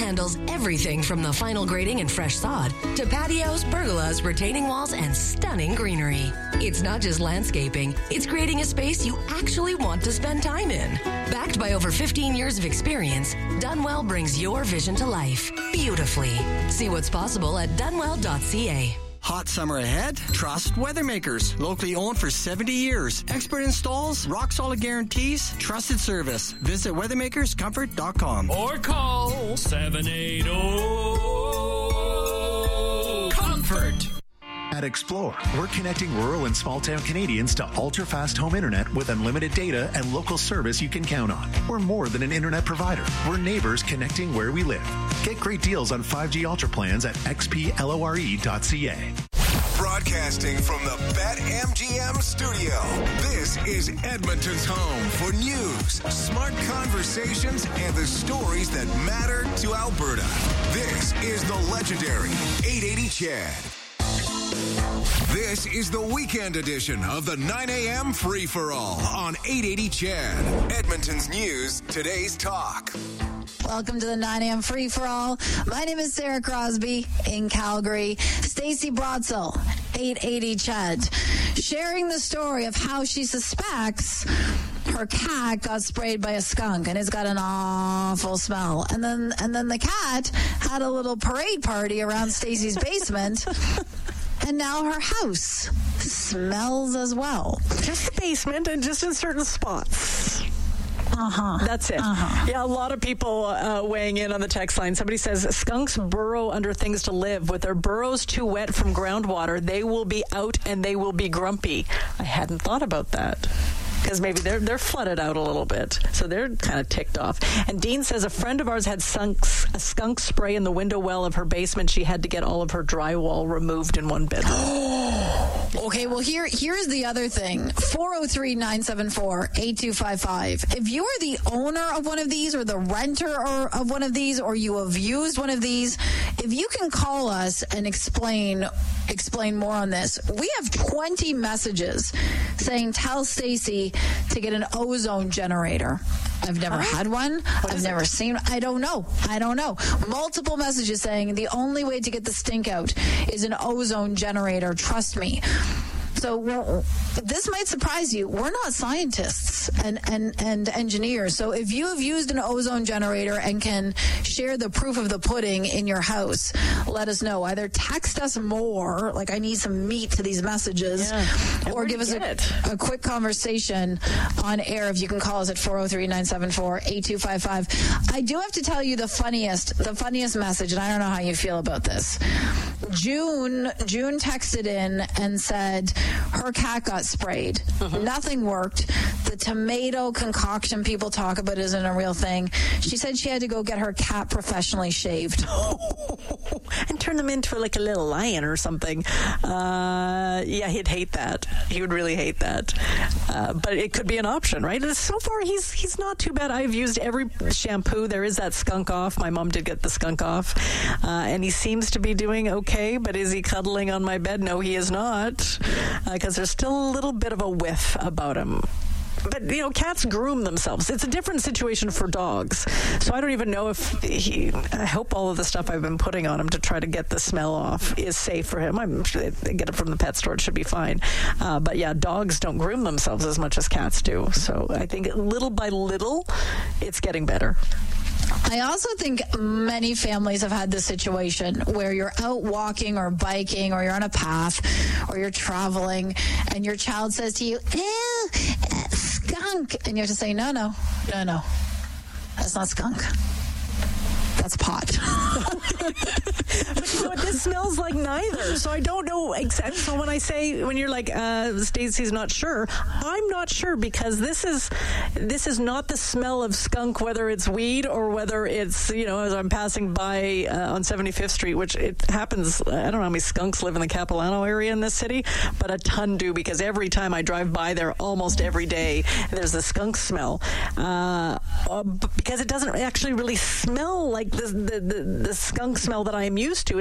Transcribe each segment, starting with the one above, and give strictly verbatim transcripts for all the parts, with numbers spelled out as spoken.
handles everything from the final grading and fresh sod to patios, pergolas, retaining walls, and stunning greenery. It's not just landscaping, it's creating a space you actually want to spend time in. Backed by over fifteen years of experience, Dunwell brings your vision to life beautifully. See what's possible at dunwell dot c a. Hot summer ahead? Trust Weathermakers. Locally owned for seventy years. Expert installs, rock solid guarantees, trusted service. Visit weathermakers comfort dot com. Or call seven eight zero comfort. At Explore, we're connecting rural and small-town Canadians to ultra-fast home internet with unlimited data and local service you can count on. We're more than an internet provider. We're neighbors connecting where we live. Get great deals on five G Ultra plans at x p lore dot c a. Broadcasting from the BetMGM studio, this is Edmonton's home for news, smart conversations, and the stories that matter to Alberta. This is the legendary eight eighty C H E D. This is the weekend edition of the nine a.m. Free-for-All on eight eighty C H E D. Edmonton's news, today's talk. Welcome to the nine a.m. Free-for-All. My name is Sarah Crosby in Calgary. Stacey Brotzel, eight eighty C H E D, sharing the story of how she suspects her cat got sprayed by a skunk and it's got an awful smell. And then and then the cat had a little parade party around Stacey's basement. And now her house smells as well. Just the basement and just in certain spots. Uh-huh. That's it. Uh-huh. Yeah, a lot of people uh, weighing in on the text line. Somebody says, skunks burrow under things to live. With their burrows too wet from groundwater, they will be out and they will be grumpy. I hadn't thought about that. Because maybe they're they're flooded out a little bit, so they're kind of ticked off. And Dean says a friend of ours had skunks, a skunk spray in the window well of her basement. She had to get all of her drywall removed in one bedroom. Okay, well here here's the other thing. four oh three, nine seven four, eight two five five. If you are the owner of one of these or the renter or, of one of these or you have used one of these, if you can call us and explain explain more on this. We have twenty messages saying tell Stacey to get an ozone generator. I've never had one. What I've never it? seen. I don't know. I don't know. Multiple messages saying the only way to get the stink out is an ozone generator. Trust me. So well, this might surprise you. We're not scientists and, and, and engineers. So if you have used an ozone generator and can share the proof of the pudding in your house, let us know. Either text us more, like I need some meat to these messages, yeah. or give us a, a quick conversation on air. If you can call us at four oh three, nine seven four, eight two five five. I do have to tell you the funniest, the funniest message, and I don't know how you feel about this. June, June texted in and said, her cat got sprayed. Mm-hmm. Nothing worked. The tomato concoction people talk about isn't a real thing. She said she had to go get her cat professionally shaved. And turn them into like a little lion or something. Uh, yeah, he'd hate that. He would really hate that. Uh, but it could be an option, right? And so far, he's he's not too bad. I've used every shampoo. There is that skunk off. My mom did get the skunk off. Uh, and he seems to be doing okay. But is he cuddling on my bed? No, he is not. Because uh, there's still a little bit of a whiff about him. But, you know, cats groom themselves. It's a different situation for dogs. So I don't even know if he, I hope all of the stuff I've been putting on him to try to get the smell off is safe for him. I'm sure they get it from the pet store. It should be fine. Uh, but yeah, dogs don't groom themselves as much as cats do. So I think little by little, it's getting better. I also think many families have had this situation where you're out walking or biking or you're on a path or you're traveling and your child says to you, ew, skunk. And you have to say, no, no, no, no. That's not skunk. That's pot. But you know what? This smells like neither. So I don't know exactly. So when I say, when you're like, uh, Stacey's not sure, I'm not sure because this is this is not the smell of skunk, whether it's weed or whether it's, you know, as I'm passing by uh, on seventy-fifth Street, which it happens, I don't know how many skunks live in the Capilano area in this city, but a ton do because every time I drive by there almost every day, there's a skunk smell. Uh, because it doesn't actually really smell like The, the, the, the skunk smell that I am used to. It just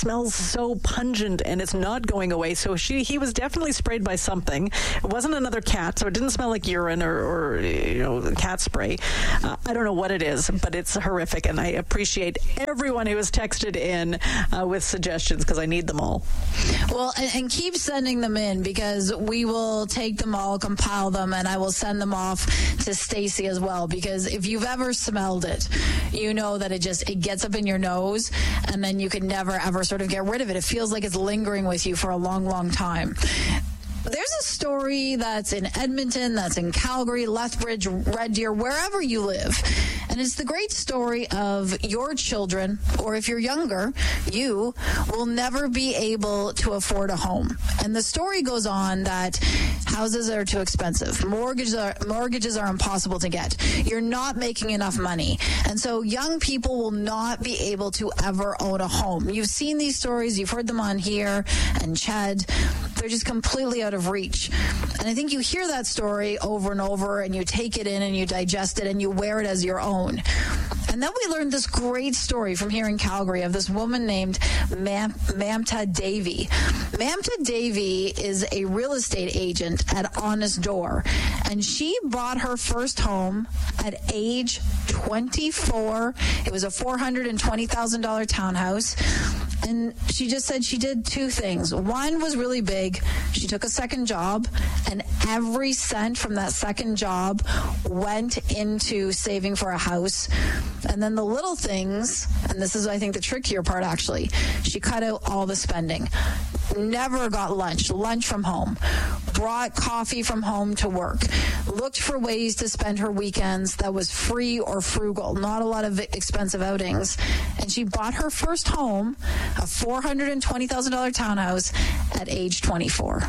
smells so pungent and it's not going away. So she he was definitely sprayed by something. It wasn't another cat, so it didn't smell like urine or, or you know, cat spray. Uh, I don't know what it is, but it's horrific, and I appreciate everyone who has texted in uh, with suggestions because I need them all. Well, and, and keep sending them in because we will take them all, compile them, and I will send them off to Stacy as well, because if you've ever smelled it, you know that it just, it gets up in your nose, and then you can never, ever sort of get rid of it. It feels like it's lingering with you for a long, long time. There's a story that's in Edmonton, that's in Calgary, Lethbridge, Red Deer, wherever you live. And it's the great story of your children, or if you're younger, you will never be able to afford a home. And the story goes on that houses are too expensive. Mortgages are, mortgages are impossible to get. You're not making enough money. And so young people will not be able to ever own a home. You've seen these stories. You've heard them on here and Ched. They're just completely out of reach. And I think you hear that story over and over, and you take it in and you digest it and you wear it as your own. And then we learned this great story from here in Calgary of this woman named Mam- Mamta Devi. Mamta Devi is a real estate agent at Honest Door, and she bought her first home at age twenty-four. It was a four hundred twenty thousand dollars townhouse. And she just said she did two things. One was really big. She took a second job, and every cent from that second job went into saving for a house. And then the little things, and this is, I think, the trickier part, actually, she cut out all the spending. Never got lunch, lunch from home, brought coffee from home to work, looked for ways to spend her weekends that was free or frugal, not a lot of expensive outings. And she bought her first home, a four hundred twenty thousand dollars townhouse, at age twenty-four.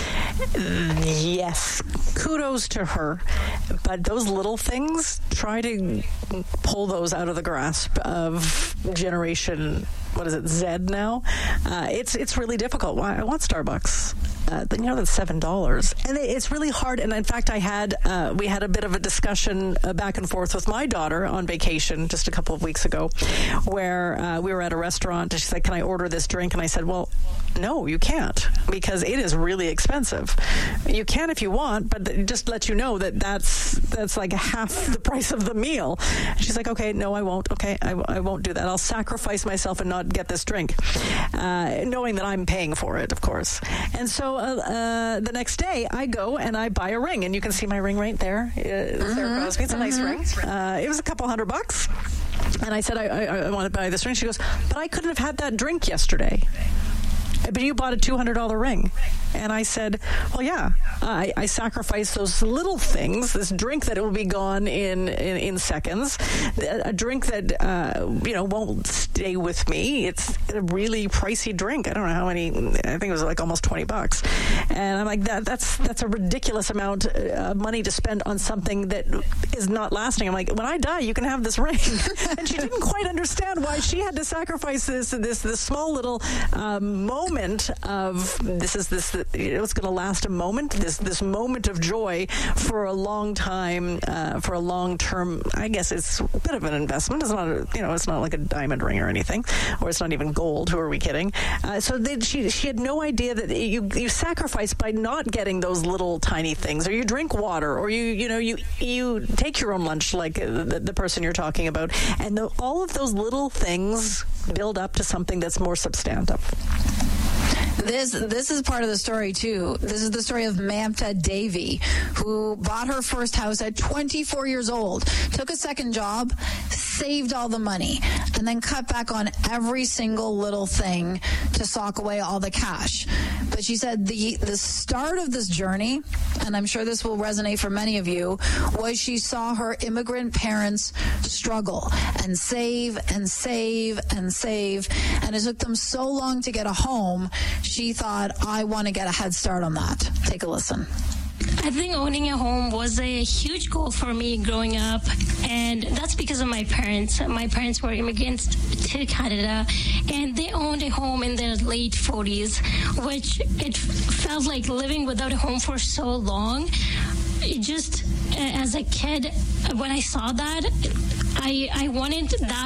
Yes, kudos to her. But those little things, try to pull those out of the grasp of generation, what is it, Z now? Uh, it's it's really difficult. Why I want Starbucks. Uh, you know, that's seven dollars, and it's really hard. And in fact, I had uh, we had a bit of a discussion uh, back and forth with my daughter on vacation just a couple of weeks ago, where uh, we were at a restaurant. And she said, "Can I order this drink?" And I said, "Well, no, you can't, because it is really expensive. You can if you want, but just let you know that that's that's like half the price of the meal." And she's like, "Okay, no, I won't. Okay, I, I won't do that. I'll sacrifice myself and not get this drink," uh, knowing that I'm paying for it, of course. And so uh, uh, the next day, I go and I buy a ring, and you can see my ring right there. Uh, mm-hmm. Sarah Crosby. It's a nice mm-hmm. ring. Uh, it was a couple hundred bucks. And I said, I, I, I want to buy this ring. She goes, "But I couldn't have had that drink yesterday. But you bought a two hundred dollars ring." And I said, well, yeah, I, I sacrificed those little things, this drink that it will be gone in, in, in seconds, a drink that, uh, you know, won't stay with me. It's a really pricey drink. I don't know how many, I think it was like almost twenty bucks. And I'm like, that that's that's a ridiculous amount of money to spend on something that is not lasting. I'm like, when I die, you can have this ring. And she didn't quite understand why she had to sacrifice this, this, this small little um, moment of this is this, you know, it's going to last a moment, this this moment of joy for a long time, uh, for a long term. I guess it's a bit of an investment. It's not, a, you know, it's not like a diamond ring or anything, or it's not even gold. Who are we kidding? Uh, so they, she she had no idea that you you sacrifice by not getting those little tiny things, or you drink water, or you you know you you take your own lunch, like the, the person you're talking about, and the, all of those little things build up to something that's more substantive. This this is part of the story, too. This is the story of Mamta Devi, who bought her first house at twenty-four years old, took a second job, saved all the money, and then cut back on every single little thing to sock away all the cash. But she said the, the start of this journey, and I'm sure this will resonate for many of you, was she saw her immigrant parents struggle and save and save and save, and it took them so long to get a home. She thought, I want to get a head start on that. Take a listen. I think owning a home was a huge goal for me growing up, and that's because of my parents. My parents were immigrants to Canada, and they owned a home in their late forties, which it felt like living without a home for so long. It just, as a kid, when I saw that, I I wanted that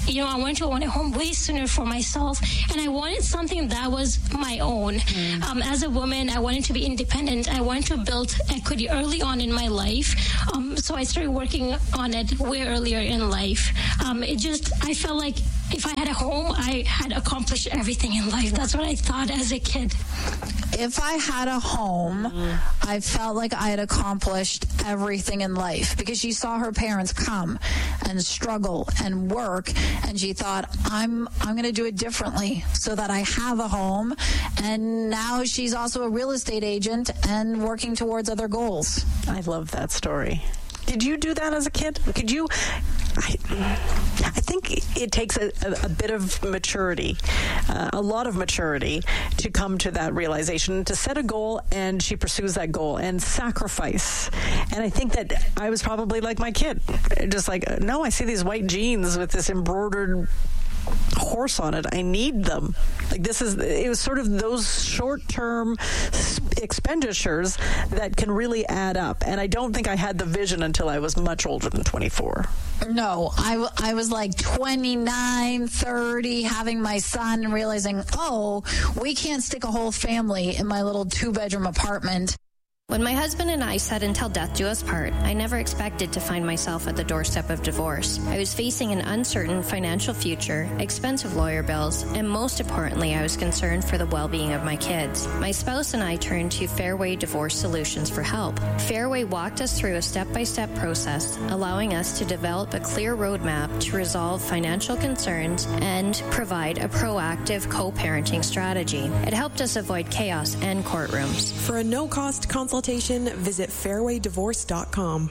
you know, I wanted to own a home way sooner for myself, and I wanted something that was my own. Mm. Um, as a woman, I wanted to be independent. I wanted to build equity early on in my life, um, so I started working on it way earlier in life. Um, it just, I felt like if I had a home, I had accomplished everything in life. That's what I thought as a kid. If I had a home, mm. I felt like I had accomplished everything in life, because she saw her parents come and struggle and work, and she thought, I'm I'm going to do it differently so that I have a home. And now she's also a real estate agent and working towards other goals. I love that story. Did you do that as a kid? Could you? I, I think it takes a, a, a bit of maturity, uh, a lot of maturity, to come to that realization, to set a goal, and she pursues that goal, and sacrifice. And I think that I was probably like my kid, just like, no, I see these white jeans with this embroidered horse on it. I need them. Like, this is, it was sort of those short-term expenditures that can really add up. And I don't think I had the vision until I was much older than twenty-four. No, I, w- I was like twenty-nine, thirty, having my son, and realizing, oh, we can't stick a whole family in my little two-bedroom apartment. When my husband and I said until death do us part, I never expected to find myself at the doorstep of divorce. I was facing an uncertain financial future, expensive lawyer bills, and most importantly, I was concerned for the well-being of my kids. My spouse and I turned to Fairway Divorce Solutions for help. Fairway walked us through a step-by-step process, allowing us to develop a clear roadmap to resolve financial concerns and provide a proactive co-parenting strategy. It helped us avoid chaos and courtrooms. For a no-cost consultation, visit fairway divorce dot com.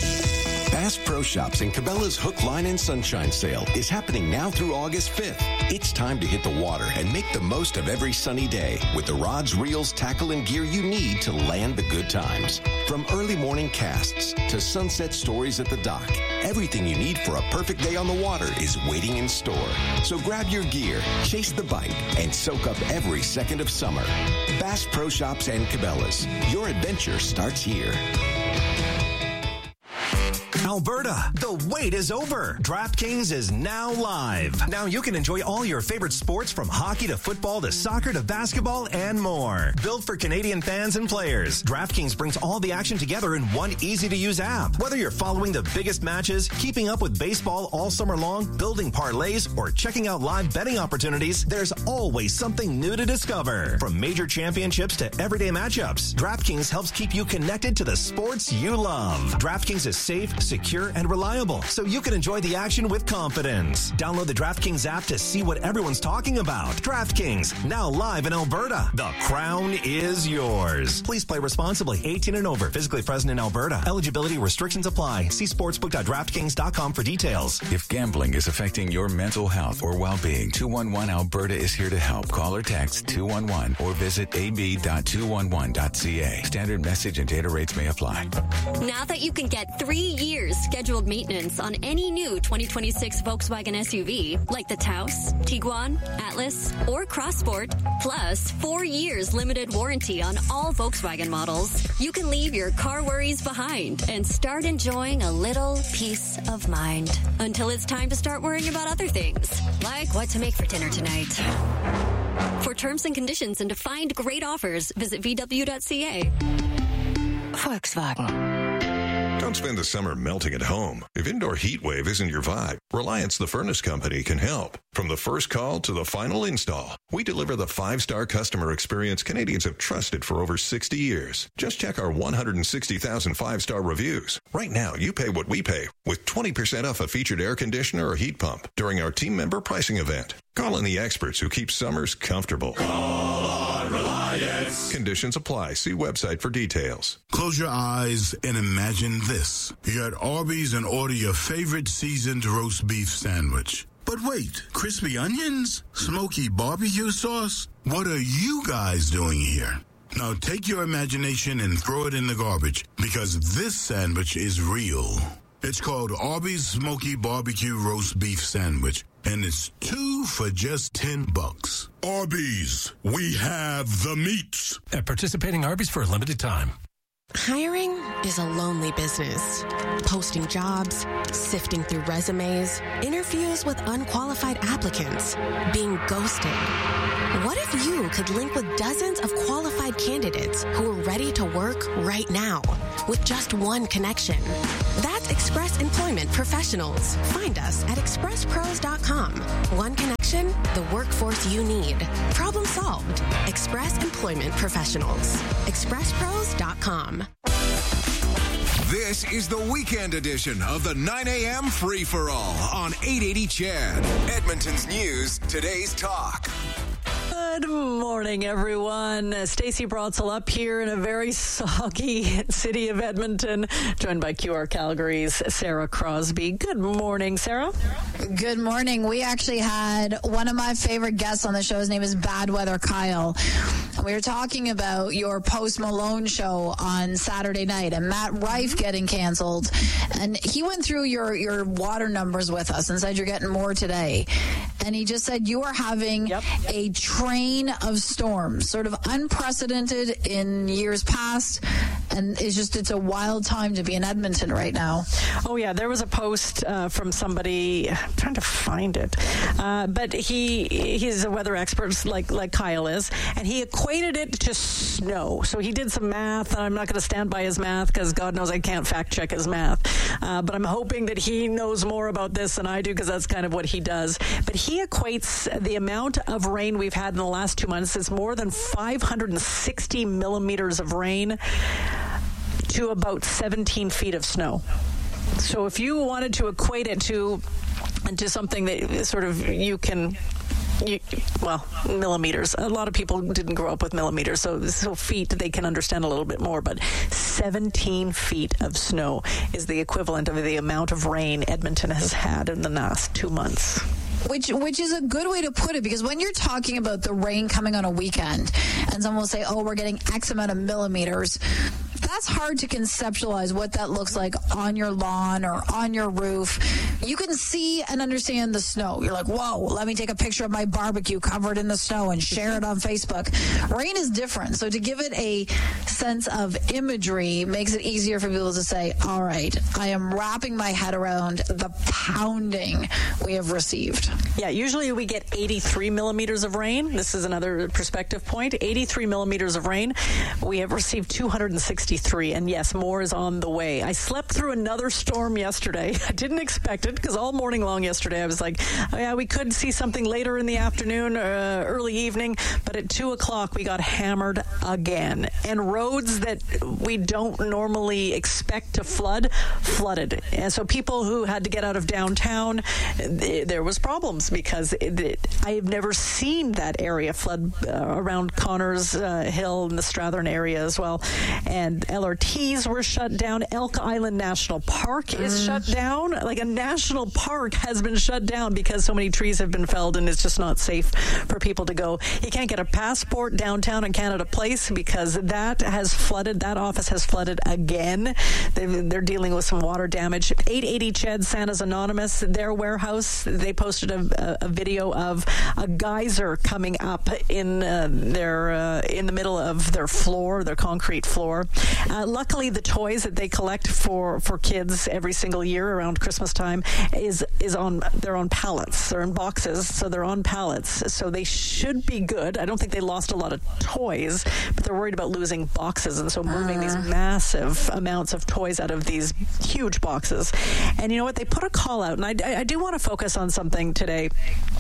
Bass Pro Shops and Cabela's Hook, Line, and Sunshine Sale is happening now through August fifth. It's time to hit the water and make the most of every sunny day with the rods, reels, tackle, and gear you need to land the good times. From early morning casts to sunset stories at the dock, everything you need for a perfect day on the water is waiting in store. So grab your gear, chase the bite, and soak up every second of summer. Bass Pro Shops and Cabela's. Your adventure starts here. Alberta, the wait is over. DraftKings is now live. Now you can enjoy all your favorite sports, from hockey to football to soccer to basketball and more. Built for Canadian fans and players, DraftKings brings all the action together in one easy-to-use app. Whether you're following the biggest matches, keeping up with baseball all summer long, building parlays, or checking out live betting opportunities, there's always something new to discover. From major championships to everyday matchups, DraftKings helps keep you connected to the sports you love. DraftKings is safe, secure, and reliable, so you can enjoy the action with confidence. Download the DraftKings app to see what everyone's talking about. DraftKings, now live in Alberta. The crown is yours. Please play responsibly. eighteen and over. Physically present in Alberta. Eligibility restrictions apply. See sportsbook dot draftkings dot com for details. If gambling is affecting your mental health or well-being, two one one Alberta is here to help. Call or text two one one or visit a b dot two one one dot c a. Standard message and data rates may apply. Now that you can get three years scheduled maintenance on any new twenty twenty-six Volkswagen S U V, like the Taos, Tiguan, Atlas, or Crossport, plus four years limited warranty on all Volkswagen models, you can leave your car worries behind and start enjoying a little peace of mind until it's time to start worrying about other things, like what to make for dinner tonight. For terms and conditions and to find great offers, visit v w dot c a. Volkswagen. Don't spend the summer melting at home. If indoor heat wave isn't your vibe, Reliance the Furnace Company can help. From the first call to the final install, we deliver the five-star customer experience Canadians have trusted for over sixty years. Just check our one hundred sixty thousand five-star reviews. Right now, you pay what we pay with twenty percent off a featured air conditioner or heat pump during our team member pricing event. Call in the experts who keep summers comfortable. Call on Reliance. Conditions apply. See website for details. Close your eyes and imagine this. You're at Arby's and order your favorite seasoned roast beef sandwich. But wait, crispy onions? Smoky barbecue sauce? What are you guys doing here? Now take your imagination and throw it in the garbage, because this sandwich is real. It's called Arby's Smoky Barbecue Roast Beef Sandwich, and it's two for just ten bucks. Arby's, we have the meats. At participating Arby's for a limited time. Hiring is a lonely business. Posting jobs, sifting through resumes, interviews with unqualified applicants, being ghosted. What if you could link with dozens of qualified candidates who are ready to work right now with just one connection? That's Express Employment Professionals. Find us at express pros dot com. One connection, the workforce you need. Problem solved. Express Employment Professionals. express pros dot com. This is the weekend edition of the nine a.m. Free-for-All on eight eighty C H E D. Edmonton's News, today's talk. Good morning, everyone. Uh, Stacey Brotzel up here in a very soggy city of Edmonton, joined by Q R Calgary's Sarah Crosby. Good morning, Sarah. Good morning. We actually had one of my favorite guests on the show. His name is Bad Weather Kyle. We were talking about your Post Malone show on Saturday night and Matt Rife getting canceled. And he went through your, your water numbers with us and said you're getting more today. And he just said you are having yep. a train of storms, sort of unprecedented in years past. And it's just, it's a wild time to be in Edmonton right now. Oh, yeah. There was a post uh, from somebody, I'm trying to find it. Uh, but he he's a weather expert like, like Kyle is. And he equated it to snow. So he did some math. And I'm not going to stand by his math because God knows I can't fact check his math. Uh, but I'm hoping that he knows more about this than I do because that's kind of what he does. But he equates the amount of rain we've had in the last two months is more than five hundred sixty millimeters of rain to about seventeen feet of snow. So if you wanted to equate it to to something that sort of you can, you, well, millimeters. A lot of people didn't grow up with millimeters, so so feet they can understand a little bit more. But seventeen feet of snow is the equivalent of the amount of rain Edmonton has had in the last two months. Which which is a good way to put it, because when you're talking about the rain coming on a weekend and someone will say, oh, we're getting X amount of millimeters, that's hard to conceptualize what that looks like on your lawn or on your roof. You can see and understand the snow. You're like, whoa, let me take a picture of my barbecue covered in the snow and share it on Facebook. Rain is different. So to give it a sense of imagery makes it easier for people to say, all right, I am wrapping my head around the pounding we have received. Yeah, usually we get eighty-three millimeters of rain. This is another perspective point. eighty-three millimeters of rain. We have received two hundred sixty-three, and yes, more is on the way. I slept through another storm yesterday. I didn't expect it because all morning long yesterday I was like, oh yeah, we could see something later in the afternoon, uh, early evening, but at two o'clock we got hammered again. And roads that we don't normally expect to flood, flooded. And so people who had to get out of downtown, there was problems because it, it, I have never seen that area flood uh, around Connors uh, Hill and the Strathern area as well. And L R Ts were shut down. Elk Island National Park is mm. shut down. Like a national park has been shut down because so many trees have been felled and it's just not safe for people to go. You can't get a passport downtown in Canada Place because that has flooded. That office has flooded again. They've, they're dealing with some water damage. eight eighty C H E D, Santa's Anonymous, their warehouse, they posted a, a video of a geyser coming up in uh, their uh, in the middle of their floor, their concrete floor. Uh, luckily, the toys that they collect for, for kids every single year around Christmas time is is on they're on pallets. They're in boxes, so they're on pallets. So they should be good. I don't think they lost a lot of toys, but they're worried about losing boxes, and so moving uh. these massive amounts of toys out of these huge boxes. And you know what? They put a call out, and I, I do want to focus on something today.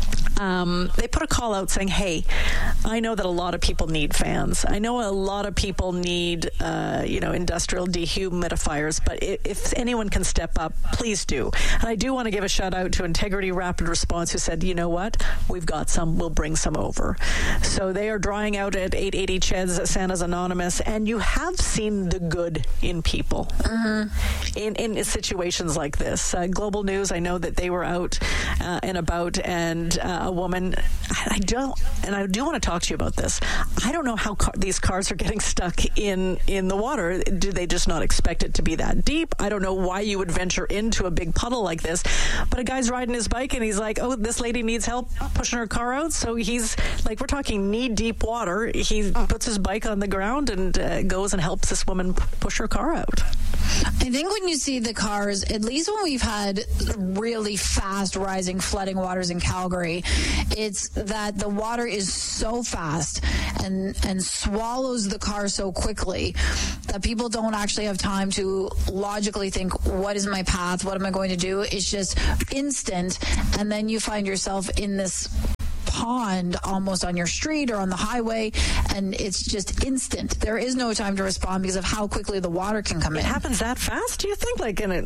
Um, they put a call out saying, hey, I know that a lot of people need fans. I know a lot of people need, uh, you know, industrial dehumidifiers, but if, if anyone can step up, please do. And I do want to give a shout out to Integrity Rapid Response, who said, you know what, we've got some, we'll bring some over. So they are drying out at eight eighty C H E D's, Santa's Anonymous, and you have seen the good in people mm-hmm. in, in situations like this. Uh, Global News, I know that they were out uh, and about, and uh, a woman, I don't, and I do want to talk to you about this. I don't know how car, these cars are getting stuck in, in the water. Do they just not expect it to be that deep? I don't know why you would venture into a big puddle like this. But a guy's riding his bike and he's like, oh, this lady needs help pushing her car out. So he's like, we're talking knee-deep water. He puts his bike on the ground and uh, goes and helps this woman push her car out. I think when you see the cars, at least when we've had really fast rising flooding waters in Calgary, it's that the water is so fast and and swallows the car so quickly that people don't actually have time to logically think, what is my path? What am I going to do? It's just instant. And then you find yourself in this pond almost on your street or on the highway, and it's just instant. There is no time to respond because of how quickly the water can come in. It happens that fast, do you think? Like in a,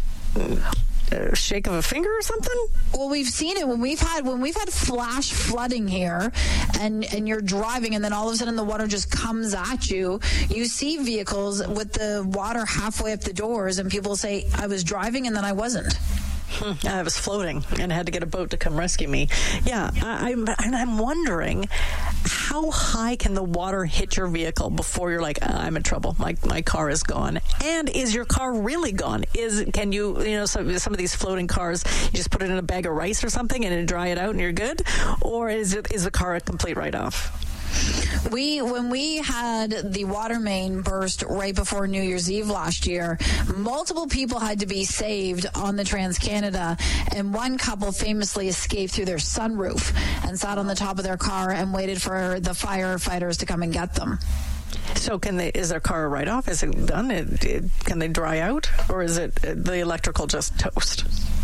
a shake of a finger or something? Well, we've seen it when we've had when we've had flash flooding here, and and you're driving, and then all of a sudden the water just comes at you. You see vehicles with the water halfway up the doors, and people say, I was driving and then I wasn't. I was floating and had to get a boat to come rescue me. Yeah, I, I'm, I'm wondering, how high can the water hit your vehicle before you're like, ah, I'm in trouble. My my car is gone. And is your car really gone? Is can you you know some some of these floating cars, you just put it in a bag of rice or something and then dry it out and you're good, or is it is the car a complete write-off? We, when we had the water main burst right before New Year's Eve last year, multiple people had to be saved on the Trans-Canada, and one couple famously escaped through their sunroof and sat on the top of their car and waited for the firefighters to come and get them. So can they, is their car a write-off? Is it done? It, it, can they dry out? Or is it the electrical just toast?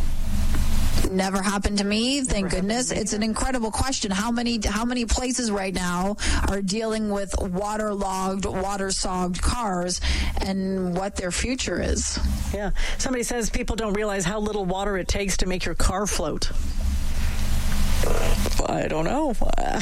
Never happened to me, thank Never goodness. It's an incredible question. How many how many places right now are dealing with waterlogged, water-sogged cars, and what their future is? Yeah. Somebody says people don't realize how little water it takes to make your car float. I don't know.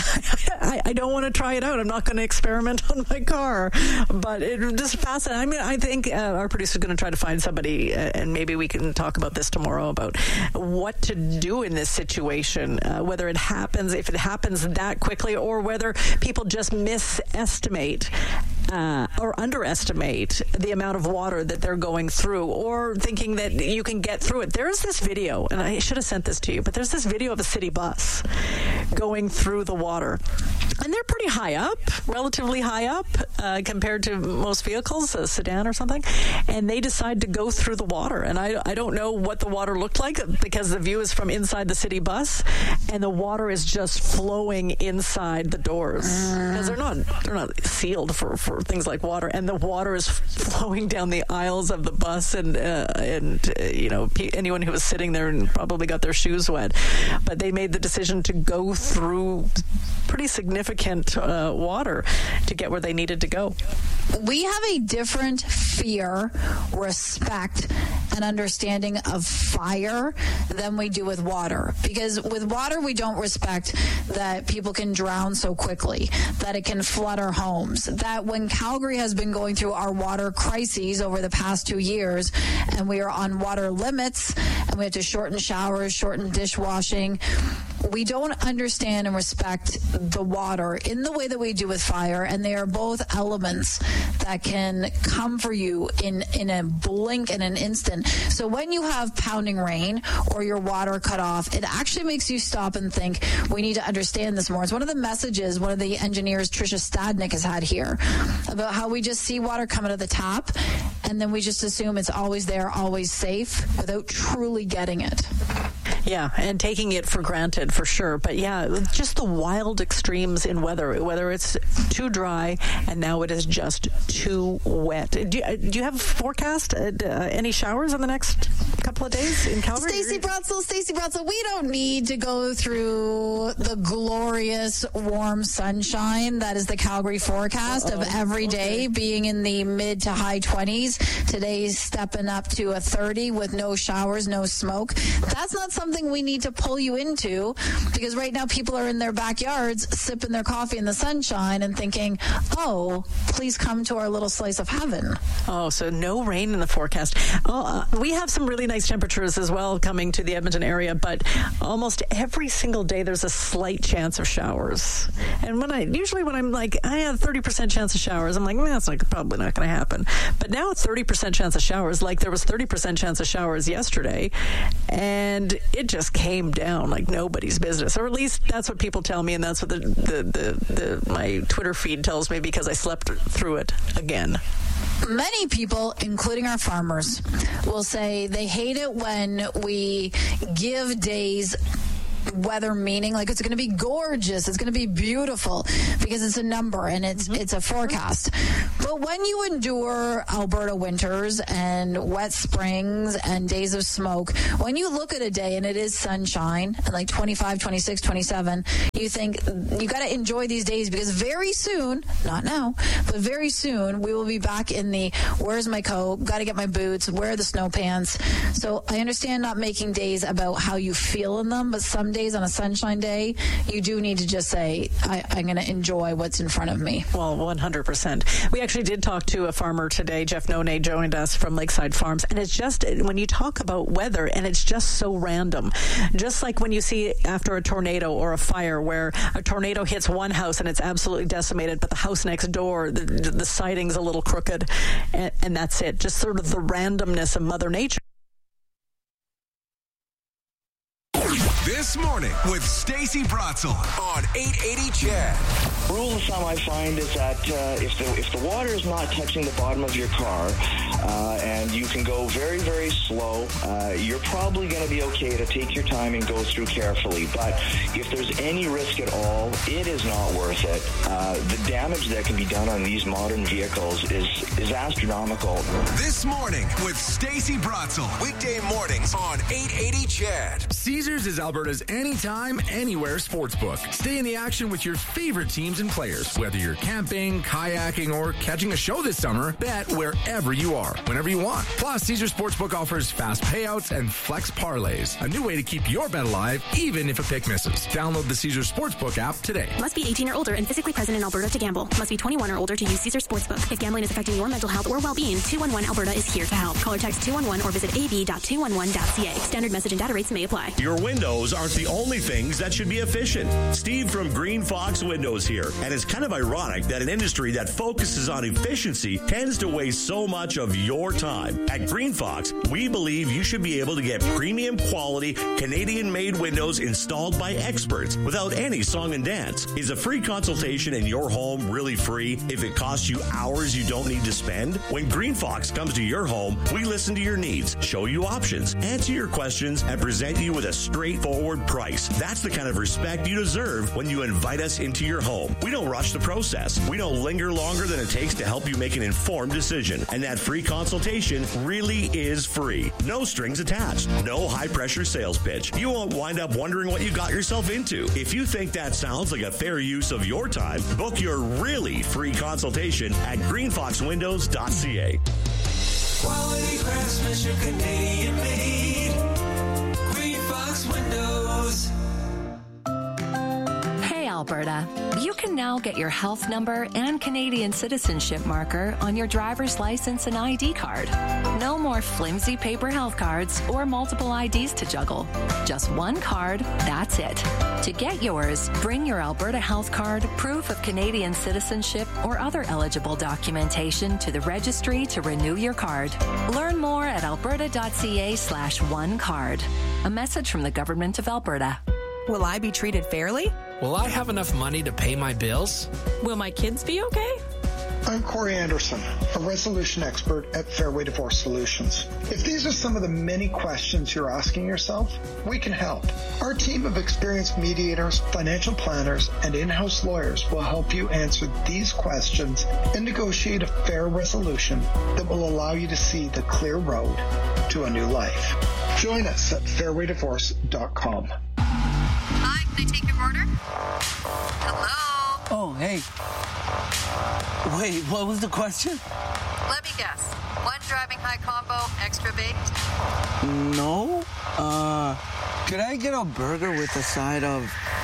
I, I don't want to try it out. I'm not going to experiment on my car. But it just fascinating. I mean, I think uh, our producer is going to try to find somebody, uh, and maybe we can talk about this tomorrow, about what to do in this situation, uh, whether it happens, if it happens that quickly, or whether people just misestimate uh, or underestimate the amount of water that they're going through, or thinking that you can get through it. There is this video, and I should have sent this to you, but there's this video of a city bus going through the water. And they're pretty high up, relatively high up uh, compared to most vehicles, a sedan or something. And they decide to go through the water. And I, I don't know what the water looked like because the view is from inside the city bus, and the water is just flowing inside the doors because they're not they're not sealed for, for things like water. And the water is flowing down the aisles of the bus, and uh, and uh, you know anyone who was sitting there and probably got their shoes wet. But they made the decision to go through pretty significant uh, water to get where they needed to go. We have a different fear, respect, and understanding of fire than we do with water. Because with water, we don't respect that people can drown so quickly, that it can flood our homes, that when Calgary has been going through our water crises over the past two years, and we are on water limits, and we have to shorten showers, shorten dishwashing, we don't understand and respect the water in the way that we do with fire, and they are both elements that can come for you in, in a blink and an instant. So when you have pounding rain or your water cut off, it actually makes you stop and think, we need to understand this more. It's one of the messages one of the engineers, Tricia Stadnick, has had here about how we just see water come out of the tap, and then we just assume it's always there, always safe, without truly getting it. Yeah, and taking it for granted, for sure. But yeah, just the wild extremes in weather, whether it's too dry and now it is just too wet. Do you, do you have a forecast? Uh, any showers in the next couple of days in Calgary? Stacey Brotzel, Stacey Brotzel, we don't need to go through the glory glorious warm sunshine. That is the Calgary forecast Uh-oh. of every day okay. being in the mid to high twenties. Today's stepping up to a thirty with no showers, no smoke. That's not something we need to pull you into, because right now people are in their backyards sipping their coffee in the sunshine and thinking, oh, please come to our little slice of heaven. Oh, so no rain in the forecast. Oh, uh, we have some really nice temperatures as well coming to the Edmonton area, but almost every single day there's a slight chance of showers. And when I usually when I'm like, I have thirty percent chance of showers, I'm like, well, that's like probably not going to happen. But now thirty percent chance of showers, like there was thirty percent chance of showers yesterday, and it just came down like nobody's business. Or at least that's what people tell me, and that's what the, the, the, the my Twitter feed tells me, because I slept through it again. Many people, including our farmers, will say they hate it when we give days weather meaning, like it's going to be gorgeous, it's going to be beautiful, because it's a number and it's mm-hmm. it's a forecast. But when you endure Alberta winters and wet springs and days of smoke, when you look at a day and it is sunshine and like twenty-five, twenty-six, twenty-seven, you think you got to enjoy these days, because very soon, not now, but very soon we will be back in the where's my coat, got to get my boots, where are the snow pants. So I understand not making days about how you feel in them, but some days on a sunshine day, you do need to just say, I, I'm going to enjoy what's in front of me. Well, one hundred percent. We actually did talk to a farmer today. Jeff None joined us from Lakeside Farms. And it's just, when you talk about weather, and it's just so random. Just like when you see after a tornado or a fire, where a tornado hits one house and it's absolutely decimated, but the house next door, the, the siding's a little crooked, and, and that's it. Just sort of the randomness of Mother Nature. This morning with Stacey Bratzel on eight eighty C H E D. Rule of thumb I find is that uh, if the if the water is not touching the bottom of your car uh, and you can go very, very slow, uh, you're probably going to be okay to take your time and go through carefully. But if there's any risk at all, it is not worth it. Uh, the damage that can be done on these modern vehicles is, is astronomical. This morning with Stacey Bratzel. Weekday mornings on eight eighty C H E D. Caesars is Alberta's anytime, anywhere sportsbook. Stay in the action with your favorite teams and players. Whether you're camping, kayaking, or catching a show this summer, bet wherever you are, whenever you want. Plus, Caesars Sportsbook offers fast payouts and flex parlays, a new way to keep your bet alive, even if a pick misses. Download the Caesars Sportsbook app today. Must be eighteen or older and physically present in Alberta to gamble. Must be twenty-one or older to use Caesars Sportsbook. If gambling is affecting your mental health or well-being, two one one Alberta is here to help. Call or text two one one or visit a b dot two one one dot c a. Standard message and data rates may apply. Your windows aren't the only things that should be efficient. Steve from Green Fox Windows here. And it's kind of ironic that an industry that focuses on efficiency tends to waste so much of your time. At Green Fox, we believe you should be able to get premium quality Canadian-made windows installed by experts without any song and dance. Is a free consultation in your home really free if it costs you hours you don't need to spend? When Green Fox comes to your home, we listen to your needs, show you options, answer your questions, and present you with a straightforward price. That's the kind of respect you deserve when you invite us into your home. We don't rush the process. We don't linger longer than it takes to help you make an informed decision. And that free consultation really is free. No strings attached. No high-pressure sales pitch. You won't wind up wondering what you got yourself into. If you think that sounds like a fair use of your time, book your really free consultation at green fox windows dot c a. Quality craftsmanship, Canadian made. Green Fox Windows. Hey, Alberta. You can now get your health number and Canadian citizenship marker on your driver's license and I D card. No more flimsy paper health cards or multiple I Ds to juggle. Just one card, that's it. To get yours, bring your Alberta health card, proof of Canadian citizenship, or other eligible documentation to the registry to renew your card. Learn more at alberta dot c a slash one card. A message from the Government of Alberta. Will I be treated fairly? Will I have enough money to pay my bills? Will my kids be okay? I'm Corey Anderson, a resolution expert at Fairway Divorce Solutions. If these are some of the many questions you're asking yourself, we can help. Our team of experienced mediators, financial planners, and in-house lawyers will help you answer these questions and negotiate a fair resolution that will allow you to see the clear road to a new life. Join us at fairway divorce dot com. Hi, can I take your order? Oh, hey. Wait, what was the question? Let me guess. One driving high combo, extra baked? No. Uh, could I get a burger with a side of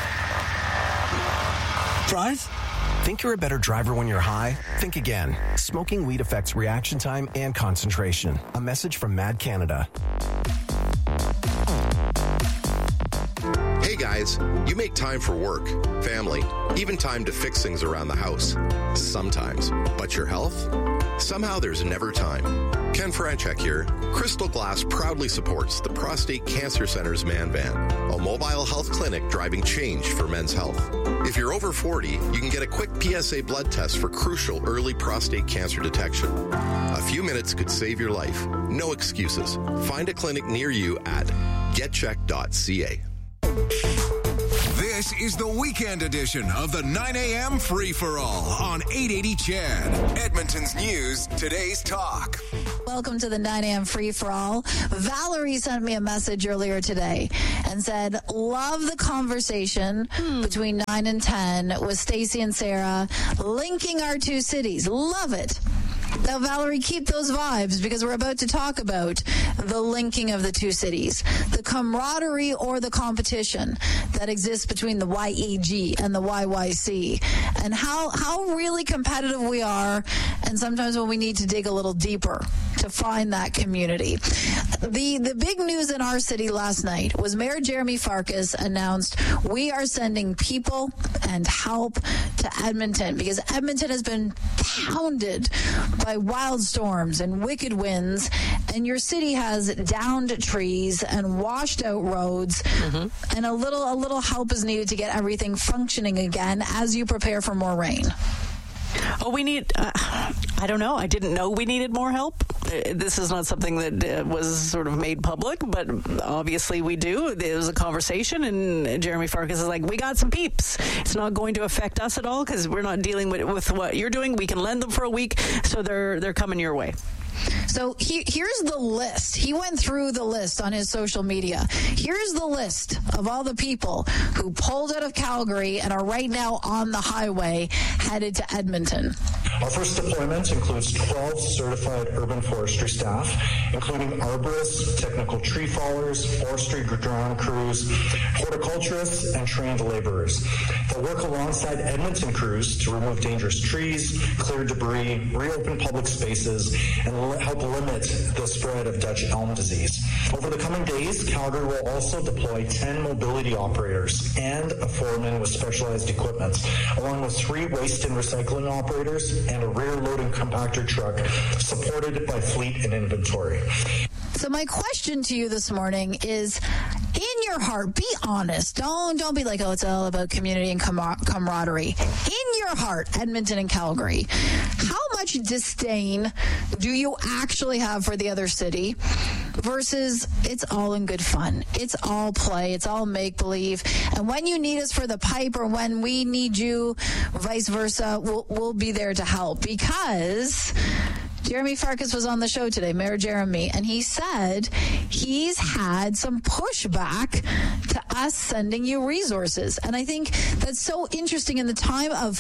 fries? Think you're a better driver when you're high? Think again. Smoking weed affects reaction time and concentration. A message from Mad Canada. Hey guys, you make time for work, family, even time to fix things around the house. Sometimes. But your health? Somehow there's never time. Ken Franchek here. Crystal Glass proudly supports the Prostate Cancer Center's Man Van, a mobile health clinic driving change for men's health. If you're over forty, you can get a quick P S A blood test for crucial early prostate cancer detection. A few minutes could save your life. No excuses. Find a clinic near you at get check dot c a. This is the weekend edition of the nine a.m. Free-for-All on eight eighty C H E D. Edmonton's news, today's talk. Welcome to the nine a.m. Free-for-All. Valerie sent me a message earlier today and said, love the conversation hmm. between nine and ten with Stacey and Sarah, linking our two cities. Love it. Now, Valerie, keep those vibes because we're about to talk about the linking of the two cities, the camaraderie or the competition that exists between the Y E G and the Y Y C, and how, how really competitive we are, and sometimes when we need to dig a little deeper to find that community. The, the big news in our city last night was Mayor Jeremy Farkas announced we are sending people and help to Edmonton because Edmonton has been pounded by wild storms and wicked winds, and your city has downed trees and washed out roads, mm-hmm. and a little a little help is needed to get everything functioning again as you prepare for more rain. Oh, we need, uh, I don't know. I didn't know we needed more help. This is not something that uh, was sort of made public, but obviously we do. There was a conversation, and Jeremy Farkas is like, we got some peeps. It's not going to affect us at all because we're not dealing with, with what you're doing. We can lend them for a week, so they're they're coming your way. So he, here's the list. He went through the list on his social media. Here's the list of all the people who pulled out of Calgary and are right now on the highway headed to Edmonton. Our first deployment includes twelve certified urban forestry staff, including arborists, technical tree fallers, forestry ground crews, horticulturists, and trained laborers. They'll work alongside Edmonton crews to remove dangerous trees, clear debris, reopen public spaces, and help limit the spread of Dutch elm disease. Over the coming days, Calgary will also deploy ten mobility operators and a foreman with specialized equipment, along with three waste and recycling operators and a rear-loading compactor truck supported by fleet and inventory. So my question to you this morning is, in your heart, be honest. Don't don't be like, oh, it's all about community and camar- camaraderie. In your heart, Edmonton and Calgary, how much disdain do you actually have for the other city versus it's all in good fun? It's all play. It's all make-believe. And when you need us for the pipe or when we need you, vice versa, we'll, we'll be there to help because Jeremy Farkas was on the show today, Mayor Jeremy, and he said he's had some pushback to us sending you resources. And I think that's so interesting in the time of,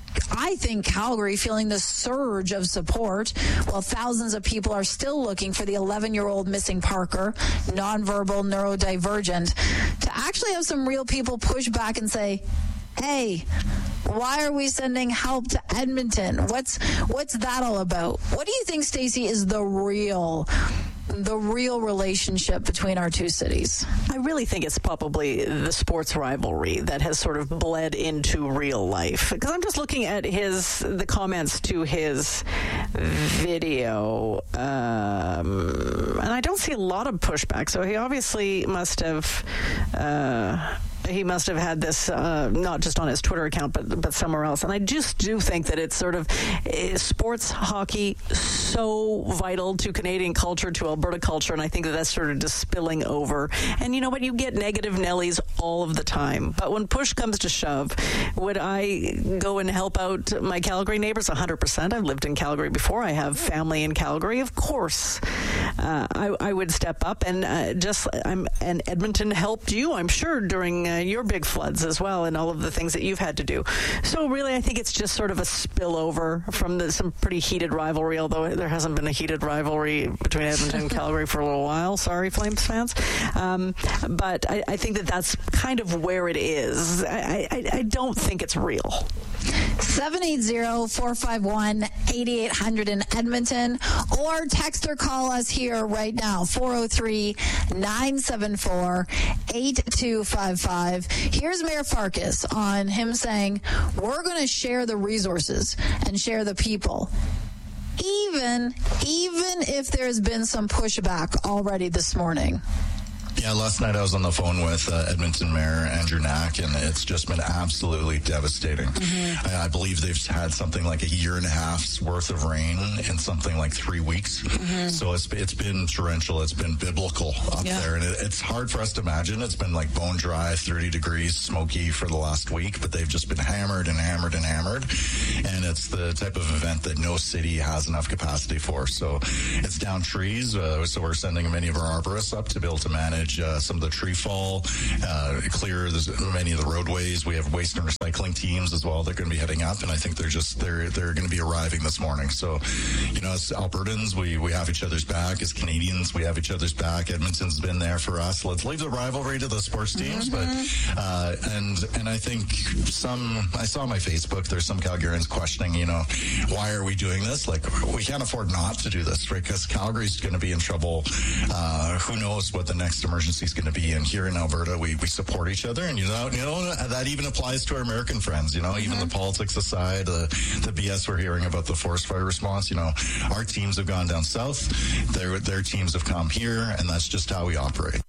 I think, Calgary feeling the surge of support while thousands of people are still looking for the eleven-year-old missing Parker, nonverbal, neurodivergent, to actually have some real people push back and say, hey, why are we sending help to Edmonton? What's what's that all about? What do you think, Stacey, is the real the real relationship between our two cities? I really think it's probably the sports rivalry that has sort of bled into real life. Because I'm just looking at his the comments to his video, um, and I don't see a lot of pushback. So he obviously must have. Uh, He must have had this uh, not just on his Twitter account, but but somewhere else. And I just do think that it's sort of uh, sports hockey so vital to Canadian culture, to Alberta culture, and I think that that's sort of just spilling over. And you know what? You get negative Nellies all of the time. But when push comes to shove, would I go and help out my Calgary neighbors? one hundred percent. I've lived in Calgary before. I have family in Calgary. Of course, uh, I, I would step up. And uh, just I'm and Edmonton helped you, I'm sure, during uh, and your big floods as well, and all of the things that you've had to do. So really, I think it's just sort of a spillover from the, some pretty heated rivalry, although there hasn't been a heated rivalry between Edmonton and Calgary for a little while. Sorry, Flames fans. Um, but I, I think that that's kind of where it is. I, I, I don't think it's real. seven eight zero, four five one, eight eight hundred in Edmonton, or text or call us here right now, four oh three, nine seven four, eight two five five. Here's Mayor Farkas on him saying, we're going to share the resources and share the people, even, even if there's been some pushback already this morning. Yeah, last night I was on the phone with uh, Edmonton Mayor Andrew Knack, and it's just been absolutely devastating. Mm-hmm. I, I believe they've had something like a year and a half's worth of rain in something like three weeks. Mm-hmm. So it's it's been torrential. It's been biblical up yeah. there, and it, it's hard for us to imagine. It's been like bone dry, thirty degrees, smoky for the last week, but they've just been hammered and hammered and hammered, and it's the type of event that no city has enough capacity for. So it's down trees, uh, so we're sending many of our arborists up to be able to manage Uh, some of the tree fall, uh, clear many of the roadways. We have waste and recycling teams as well. They're going to be heading up, and I think they're just they're they're going to be arriving this morning. So, you know, as Albertans, we we have each other's back. As Canadians, we have each other's back. Edmonton's been there for us. Let's leave the rivalry to the sports teams, mm-hmm. but uh, and and I think some I saw on my Facebook there's some Calgarians questioning, you know, why are we doing this? Like, we can't afford not to do this, right? Because Calgary's going to be in trouble. Uh, who knows what the next emergency is going to be, and here in Alberta we, we support each other, and you know you know that even applies to our American friends, you know, mm-hmm. even the politics aside, uh, the B S we're hearing about the forest fire response, you know, our teams have gone down south, their their teams have come here, and that's just how we operate.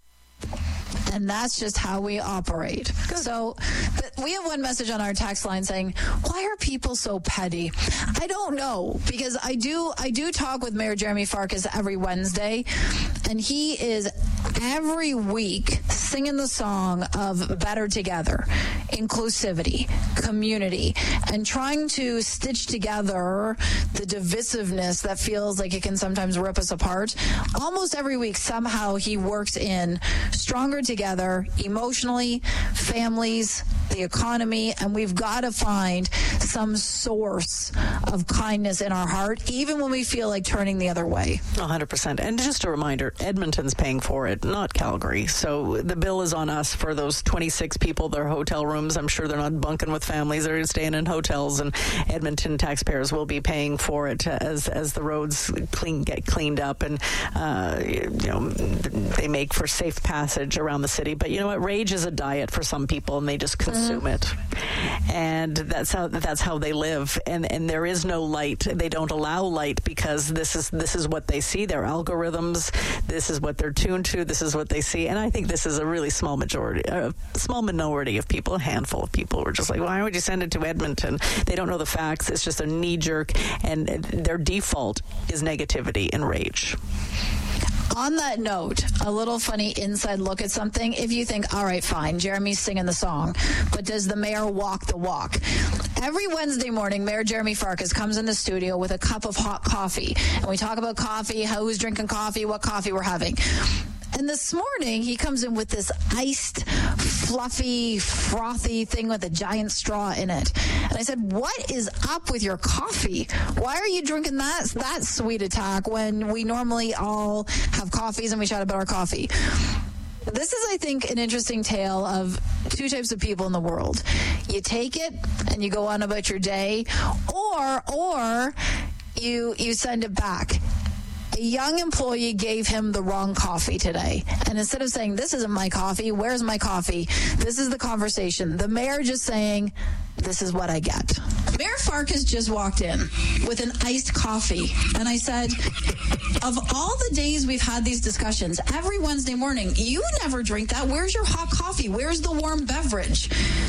And that's just how we operate. Good. So we have one message on our text line saying, why are people so petty? I don't know, because I do I do talk with Mayor Jeremy Farkas every Wednesday, and he is every week singing the song of Better Together, inclusivity, community, and trying to stitch together the divisiveness that feels like it can sometimes rip us apart. Almost every week, somehow he works in stronger together emotionally, families, the economy, and we've got to find some source of kindness in our heart, even when we feel like turning the other way. one hundred percent. And just a reminder, Edmonton's paying for it, not Calgary. So the bill is on us for those twenty-six people, their hotel rooms. I'm sure they're not bunking with families. They're staying in hotels, and Edmonton taxpayers will be paying for it as as the roads clean get cleaned up, and uh, you know, they make for safe passage around the city. But you know what? Rage is a diet for some people, and they just consume mm-hmm. it, and that's how that's how they live. And and there is no light. They don't allow light because this is this is what they see. Their algorithms. This is what they're tuned to. This is what they see. And I think this is a really small majority, a small minority of people, a handful of people who are just like, why would you send it to Edmonton? They don't know the facts. It's just a knee jerk, and their default is negativity and rage. On that note, a little funny inside look at something. If you think, all right, fine, Jeremy's singing the song, but does the mayor walk the walk? Every Wednesday morning, Mayor Jeremy Farkas comes in the studio with a cup of hot coffee, and we talk about coffee, who's drinking coffee, what coffee we're having. And this morning, he comes in with this iced, fluffy, frothy thing with a giant straw in it. And I said, what is up with your coffee? Why are you drinking that, that sweet attack when we normally all have coffees and we chat about our coffee? This is, I think, an interesting tale of two types of people in the world. You take it and you go on about your day, or or you you send it back. A young employee gave him the wrong coffee today. And instead of saying, this isn't my coffee, where's my coffee? This is the conversation. The mayor just saying, this is what I get. Mayor Farkas just walked in with an iced coffee. And I said, of all the days we've had these discussions, every Wednesday morning, you never drink that. Where's your hot coffee? Where's the warm beverage?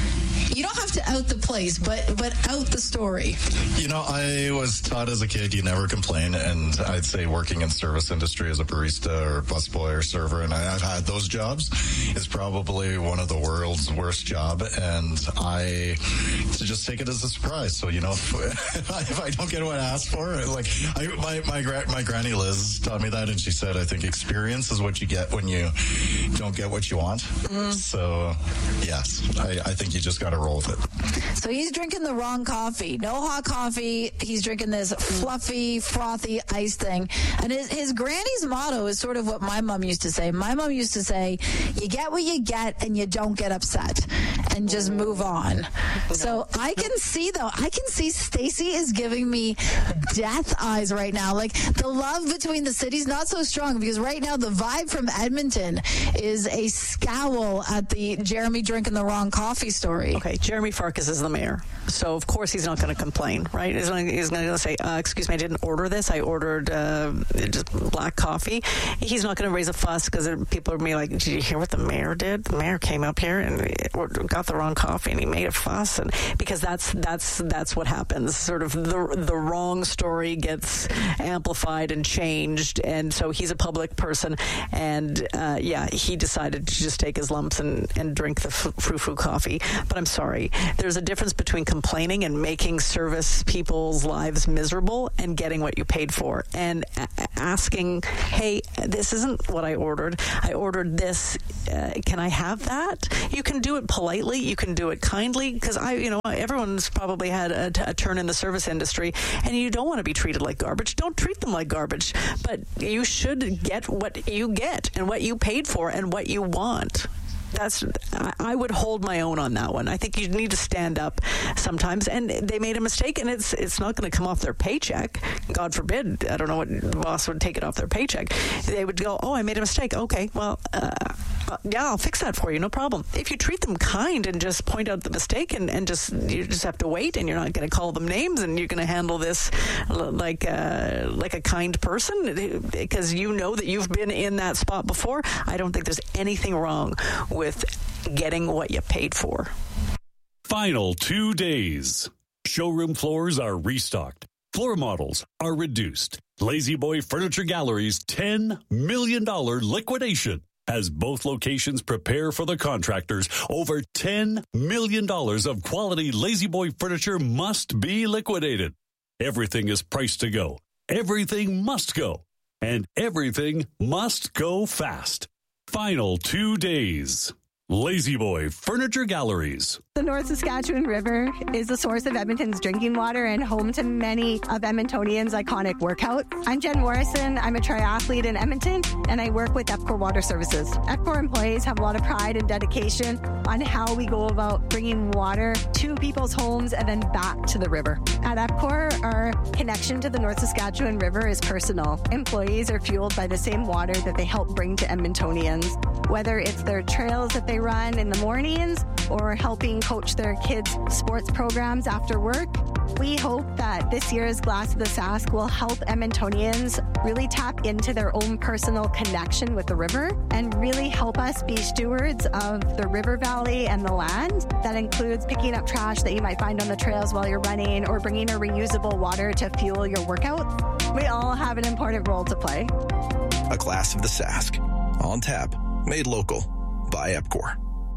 You don't have to out the place, but but out the story. You know, I was taught as a kid you never complain, and I'd say working in service industry as a barista or busboy or server, and I, I've had those jobs, is probably one of the world's worst job, and I to just take it as a surprise. So, you know, if, if, I, if I don't get what I asked for, like I, my my, gra- my granny Liz taught me that, and she said, I think experience is what you get when you don't get what you want. Mm. So, yes, I, I think you just got to roll with it. So he's drinking the wrong coffee. No hot coffee. He's drinking this fluffy, frothy ice thing. And his, his granny's motto is sort of what my mom used to say. My mom used to say, you get what you get and you don't get upset and just move on. So I can see, though, I can see Stacey is giving me death eyes right now. Like, the love between the cities, not so strong, because right now the vibe from Edmonton is a scowl at the Jeremy drinking the wrong coffee story. Okay, Jeremy Farkas is the mayor, so of course he's not going to complain, right? He's going to say, uh, excuse me, I didn't order this. I ordered uh, just black coffee. He's not going to raise a fuss because people are going to be like, did you hear what the mayor did? The mayor came up here and got the wrong coffee and he made a fuss. And because that's that's that's what happens. Sort of the, the wrong story gets amplified and changed. And so he's a public person. And uh, yeah, he decided to just take his lumps and, and drink the f- frou-frou coffee. But I'm sorry, there's a difference between complaining and making service people's lives miserable and getting what you paid for, and a- asking, hey, this isn't what I ordered. I ordered this. Uh, can I have that? You can do it politely. You can do it kindly, because I, you know, everyone's probably had a, t- a turn in the service industry, and you don't want to be treated like garbage. Don't treat them like garbage, but you should get what you get and what you paid for and what you want. That's I would hold my own on that one. I think you need to stand up sometimes, and they made a mistake, and it's it's not going to come off their paycheck. God forbid. I don't know what boss would take it off their paycheck. They would go, oh, I made a mistake. Okay, well, uh, yeah, I'll fix that for you. No problem. If you treat them kind and just point out the mistake, and, and just you just have to wait, and you're not going to call them names, and you're going to handle this like uh, like a kind person, because you know that you've been in that spot before. I don't think there's anything wrong with with getting what you paid for. Final two days. Showroom floors are restocked. Floor models are reduced. Lazy Boy Furniture Gallery's ten million dollars liquidation has both locations prepare for the contractors. Over ten million dollars of quality Lazy Boy furniture must be liquidated. Everything is priced to go. Everything must go. And everything must go fast. Final two days. Lazy Boy Furniture Galleries. The North Saskatchewan River is the source of Edmonton's drinking water and home to many of Edmontonians' iconic workouts. I'm Jen Morrison. I'm a triathlete in Edmonton, and I work with EPCOR Water Services. EPCOR employees have a lot of pride and dedication on how we go about bringing water to people's homes and then back to the river. At EPCOR, our connection to the North Saskatchewan River is personal. Employees are fueled by the same water that they help bring to Edmontonians, whether it's their trails that they run in the mornings or helping coach their kids' sports programs after work. We hope that this year's Glass of the Sask will help Edmontonians really tap into their own personal connection with the river and really help us be stewards of the river valley and the land. That includes picking up trash that you might find on the trails while you're running or bringing a reusable water to fuel your workout. We all have an important role to play. A Glass of the Sask. On tap. Made local. By EPCOR.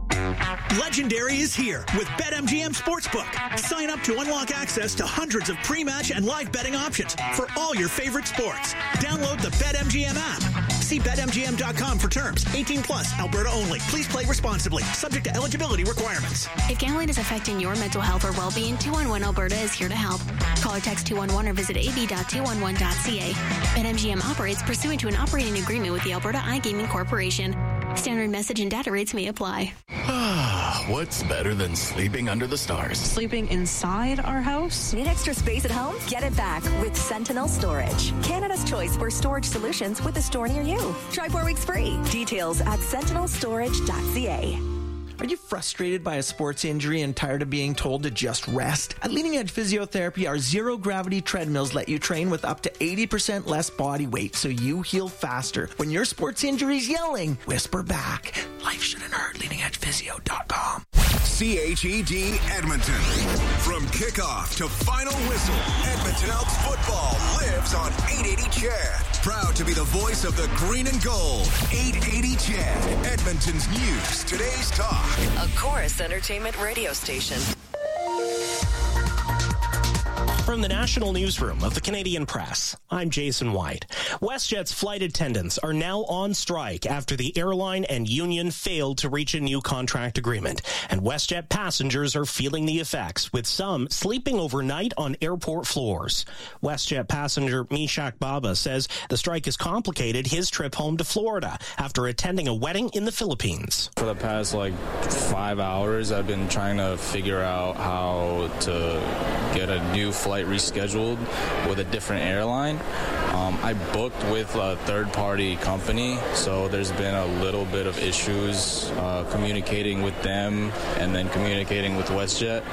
Legendary is here with BetMGM Sportsbook. Sign up to unlock access to hundreds of pre-match and live betting options for all your favorite sports. Download the BetMGM app. See Bet M G M dot com for terms. eighteen plus, Alberta only. Please play responsibly. Subject to eligibility requirements. If gambling is affecting your mental health or well-being, two one one Alberta is here to help. Call or text two one one or visit a b dot two one one dot c a. BetMGM operates pursuant to an operating agreement with the Alberta iGaming Corporation. Standard message and data rates may apply. What's better than sleeping under the stars? Sleeping inside our house? Need extra space at home? Get it back with Sentinel Storage. Canada's choice for storage solutions with a store near you. Try four weeks free. Details at sentinel storage dot c a. Are you frustrated by a sports injury and tired of being told to just rest? At Leading Edge Physiotherapy, our zero-gravity treadmills let you train with up to eighty percent less body weight so you heal faster. When your sports injury's yelling, whisper back. Life shouldn't hurt. leading edge physio dot com. C H E D Edmonton. From kickoff to final whistle, Edmonton Elks football lives on eight eighty C H E D. Proud to be the voice of the green and gold. eight eighty C H E D, Edmonton's news, today's talk. A Chorus Entertainment radio station. From the National Newsroom of the Canadian Press, I'm Jason White. WestJet's flight attendants are now on strike after the airline and union failed to reach a new contract agreement. And WestJet passengers are feeling the effects, with some sleeping overnight on airport floors. WestJet passenger Mishak Baba says the strike has complicated his trip home to Florida after attending a wedding in the Philippines. For the past like five hours, I've been trying to figure out how to get a new flight rescheduled with a different airline. Um, I booked with a third-party company, so there's been a little bit of issues uh, communicating with them and then communicating with WestJet.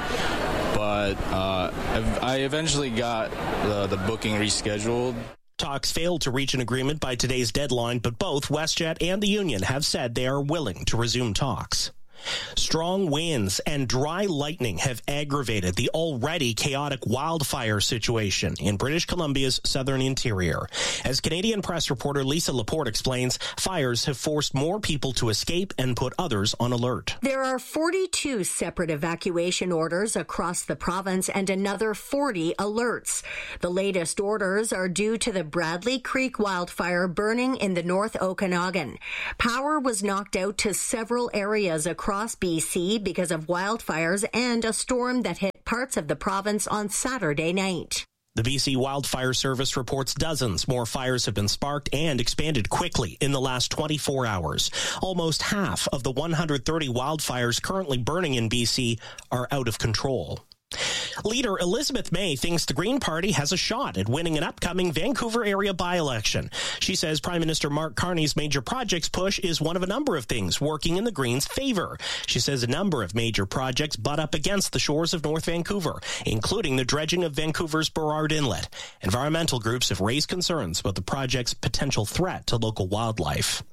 But uh, I eventually got the, the booking rescheduled. Talks failed to reach an agreement by today's deadline, but both WestJet and the union have said they are willing to resume talks. Strong winds and dry lightning have aggravated the already chaotic wildfire situation in British Columbia's southern interior. As Canadian Press reporter Lisa Laporte explains, fires have forced more people to escape and put others on alert. There are forty-two separate evacuation orders across the province and another forty alerts. The latest orders are due to the Bradley Creek wildfire burning in the North Okanagan. Power was knocked out to several areas across Across B C because of wildfires and a storm that hit parts of the province on Saturday night. The B C Wildfire Service reports dozens more fires have been sparked and expanded quickly in the last twenty-four hours. Almost half of the one hundred thirty wildfires currently burning in B C are out of control. Leader Elizabeth May thinks the Green Party has a shot at winning an upcoming Vancouver area by-election. She says Prime Minister Mark Carney's major projects push is one of a number of things working in the Greens' favor. She says a number of major projects butt up against the shores of North Vancouver, including the dredging of Vancouver's Burrard Inlet. Environmental groups have raised concerns about the project's potential threat to local wildlife.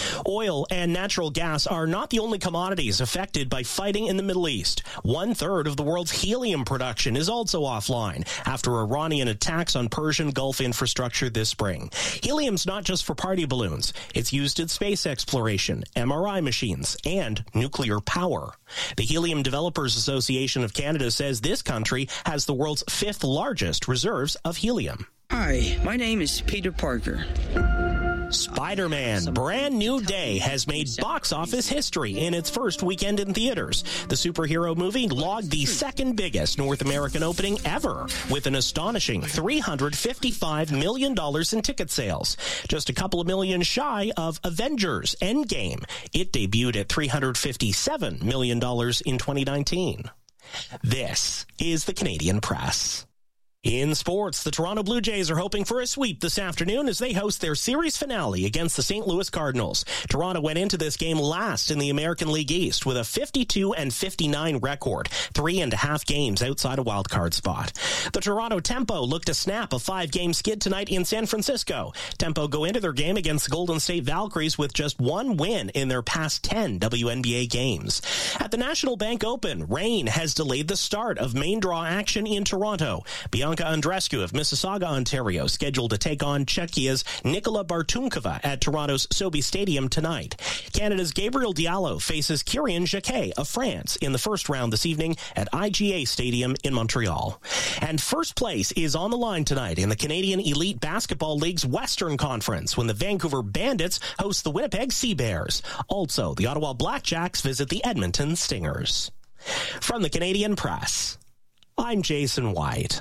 Oil and natural gas are not the only commodities affected by fighting in the Middle East. One-third of the world's helium production is also offline after Iranian attacks on Persian Gulf infrastructure this spring. Helium's not just for party balloons. It's used in space exploration, M R I machines, and nuclear power. The Helium Developers Association of Canada says this country has the world's fifth largest reserves of helium. Hi, my name is Peter Parker. Spider-Man Brand New Day has made box office history in its first weekend in theaters. The superhero movie logged the second biggest North American opening ever, with an astonishing three hundred fifty-five million dollars in ticket sales. Just a couple of million shy of Avengers Endgame. It debuted at three hundred fifty-seven million dollars in twenty nineteen. This is the Canadian Press. In sports, the Toronto Blue Jays are hoping for a sweep this afternoon as they host their series finale against the Saint Louis Cardinals. Toronto went into this game last in the American League East with a fifty-two and fifty-nine record, three and a half games outside a wildcard spot. The Toronto Tempo looked to snap a five-game skid tonight in San Francisco. Tempo go into their game against the Golden State Valkyries with just one win in their past ten W N B A games. At the National Bank Open, rain has delayed the start of main draw action in Toronto. Bianca Andreescu of Mississauga, Ontario, scheduled to take on Czechia's Nikola Bartunkova at Toronto's Sobe Stadium tonight. Canada's Gabriel Diallo faces Kyrian Jacquet of France in the first round this evening at I G A Stadium in Montreal. And first place is on the line tonight in the Canadian Elite Basketball League's Western Conference when the Vancouver Bandits host the Winnipeg Sea Bears. Also, the Ottawa Blackjacks visit the Edmonton Stingers. From the Canadian Press, I'm Jason White.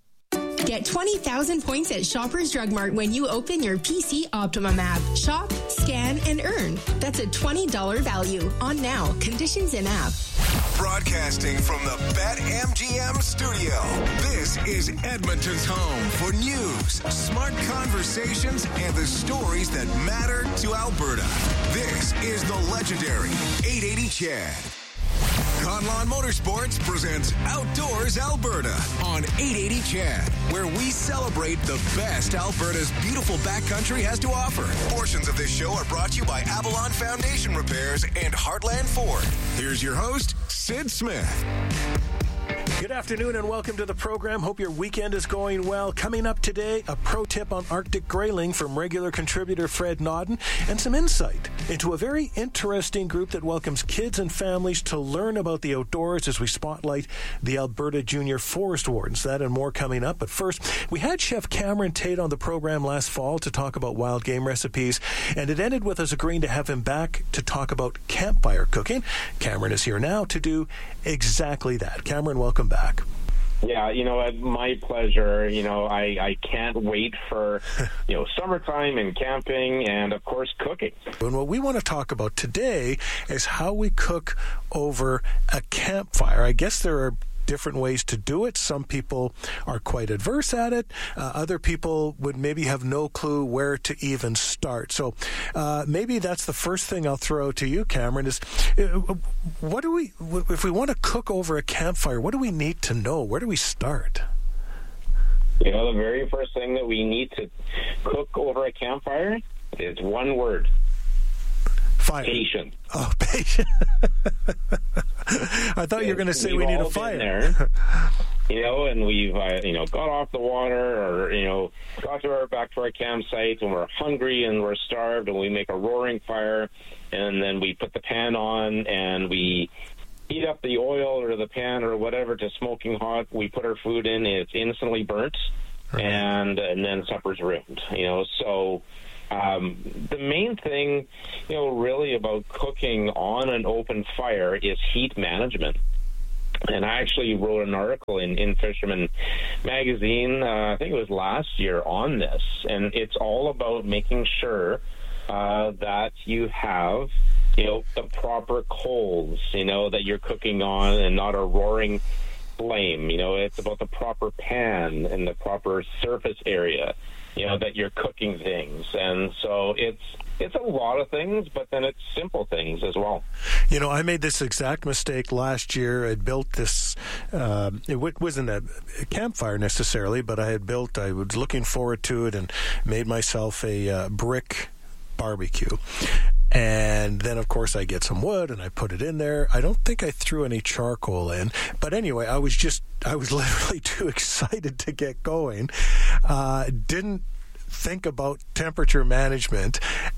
Get twenty thousand points at Shoppers Drug Mart when you open your P C Optimum app. Shop, scan, and earn. That's a twenty dollars value. On now. Conditions in app. Broadcasting from the BetMGM studio, this is Edmonton's home for news, smart conversations, and the stories that matter to Alberta. This is the legendary eight eighty C H E D. Conlon Motorsports presents Outdoors Alberta on eight eighty C H E D, where we celebrate the best Alberta's beautiful backcountry has to offer. Portions of this show are brought to you by Avalon Foundation Repairs and Heartland Ford. Here's your host, Sid Smith. Good afternoon and welcome to the program. Hope your weekend is going well. Coming up today, a pro tip on Arctic grayling from regular contributor Fred Nodden and some insight into a very interesting group that welcomes kids and families to learn about the outdoors as we spotlight the Alberta Junior Forest Wardens. That and more coming up. But first, we had Chef Cameron Tate on the program last fall to talk about wild game recipes, and it ended with us agreeing to have him back to talk about campfire cooking. Cameron is here now to do exactly that. Cameron, welcome back. Back. Yeah, you know, my pleasure. You know, I, I can't wait for, you know, summertime and camping and, of course, cooking. And what we want to talk about today is how we cook over a campfire. I guess there are different ways to do it. Some people are quite adverse at it. Uh, other people would maybe have no clue where to even start. So uh, maybe that's the first thing I'll throw to you, Cameron, is uh, what do we, if we want to cook over a campfire, what do we need to know? Where do we start? You know, the very first thing that we need to cook over a campfire is one word. Fire. Patience. Oh, patience. I thought you were going to say we've we need all a fire. Been there, you know, and we've, uh, you know, got off the water or, you know, got to our, back to our campsite and we're hungry and we're starved and we make a roaring fire and then we put the pan on and we heat up the oil or the pan or whatever to smoking hot. We put our food in and it's instantly burnt right. and, and then supper's ruined, you know, so... Um, the main thing, you know, really about cooking on an open fire is heat management. And I actually wrote an article in, in Fisherman Magazine, uh, I think it was last year, on this. And it's all about making sure uh, that you have, you know, the proper coals, you know, that you're cooking on and not a roaring flame. You know, it's about the proper pan and the proper surface area, you know, that you're cooking things. And so it's it's a lot of things, but then it's simple things as well. You know, I made this exact mistake last year. I built this, uh, it wasn't a campfire necessarily, but I had built, I was looking forward to it and made myself a uh, brick barbecue. And then, of course, I get some wood and I put it in there. I don't think I threw any charcoal in. But anyway, I was just, I was literally too excited to get going. Uh, didn't think about temperature management.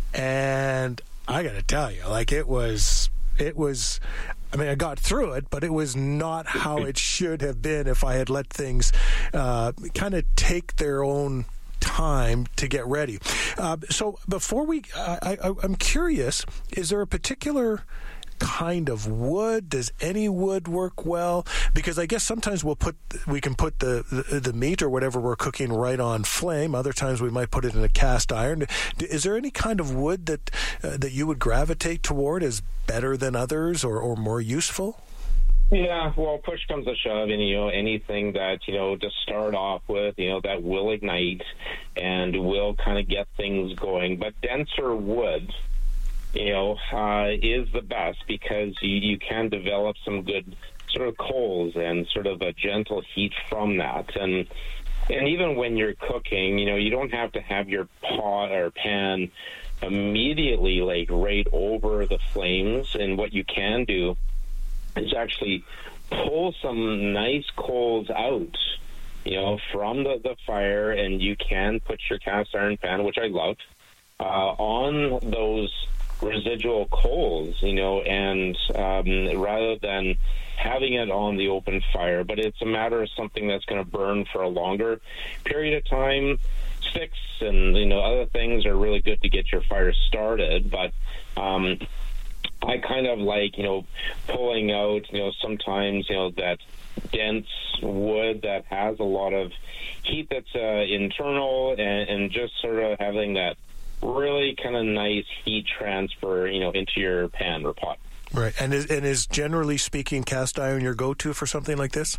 And I got to tell you, like it was, it was, I mean, I got through it, but it was not how it should have been if I had let things uh, kind of take their own time to get ready. Uh, so before we, I, I, I'm curious, is there a particular kind of wood? Does any wood work well? Because I guess sometimes we'll put, we can put the, the, the meat or whatever we're cooking right on flame. Other times we might put it in a cast iron. Is there any kind of wood that uh, that you would gravitate toward as better than others or, or more useful? Yeah, well, push comes to shove, and, you know, anything that, you know, to start off with, you know, that will ignite and will kind of get things going. But denser wood, you know, uh, is the best because you, you can develop some good sort of coals and sort of a gentle heat from that. And and even when you're cooking, you know, you don't have to have your pot or pan immediately, like, right over the flames. And what you can do is actually pull some nice coals out, you know, from the, the fire, and you can put your cast iron pan, which I love, uh, on those residual coals, you know, and um, rather than having it on the open fire, but it's a matter of something that's going to burn for a longer period of time. Sticks and, you know, other things are really good to get your fire started, but um I kind of like, you know, pulling out, you know, sometimes, you know, that dense wood that has a lot of heat that's uh, internal and, and just sort of having that really kind of nice heat transfer, you know, into your pan or pot. Right. And is, and is generally speaking cast iron your go-to for something like this?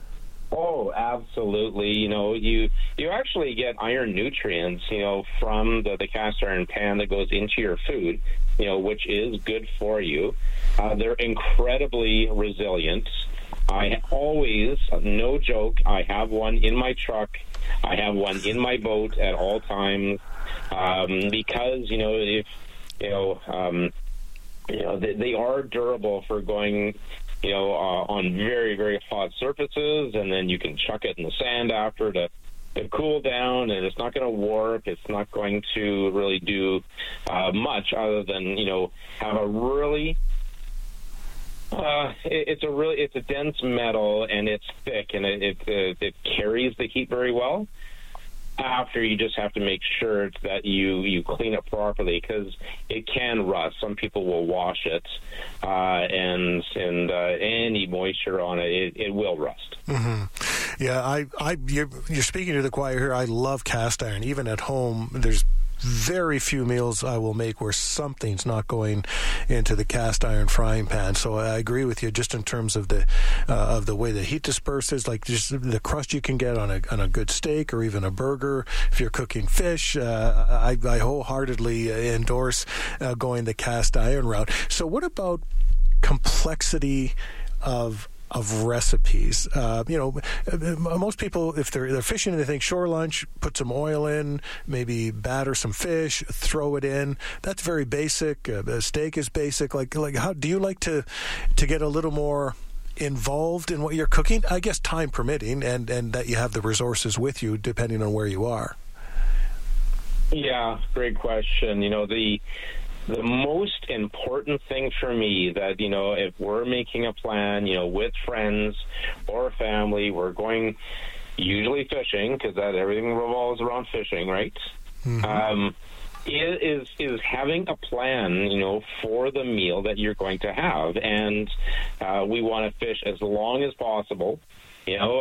Oh, absolutely. You know, you you actually get iron nutrients, you know, from the, the cast iron pan that goes into your food, you know, which is good for you. Uh, they're incredibly resilient. I always, no joke, I have one in my truck. I have one in my boat at all times um, because, you know, if, you know, um, you know, they, they are durable for going you know, uh, on very, very hot surfaces, and then you can chuck it in the sand after to, to cool down, and it's not going to warp. It's not going to really do uh, much other than, you know, have a really Uh, it, it's a really it's a dense metal, and it's thick, and it it, it it carries the heat very well. After, you just have to make sure that you, you clean it properly, because it can rust. Some people will wash it, uh, and and uh, any moisture on it, it, it will rust. Mm-hmm. Yeah, I, I you're, you're speaking to the choir here. I love cast iron. Even at home, there's very few meals I will make where something's not going into the cast iron frying pan. So I agree with you just in terms of the uh, of the way the heat disperses, like just the crust you can get on a on a good steak or even a burger. If you're cooking fish, uh, I, I wholeheartedly endorse uh, going the cast iron route. So what about complexity of of recipes? Uh, you know, most people, if they're they're fishing, they think shore lunch, put some oil in, maybe batter some fish, throw it in. That's very basic. Uh, a steak is basic. Like, like, how do you like to to get a little more involved in what you're cooking? I guess time permitting, and and that you have the resources with you, depending on where you are. Yeah, great question. You know, the The most important thing for me that, you know, if we're making a plan, you know, with friends or family, we're going usually fishing, because that everything revolves around fishing, right? Mm-hmm. Um, is is having a plan, you know, for the meal that you're going to have. And uh, we want to fish as long as possible. You know,